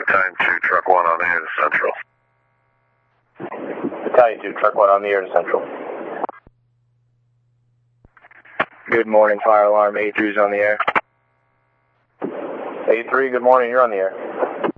Battalion 2, Truck 1 on the air to Central. Battalion 2, Truck 1 on the air to Central. Good morning, fire alarm. A3's on the air. A3, good morning, you're on the air.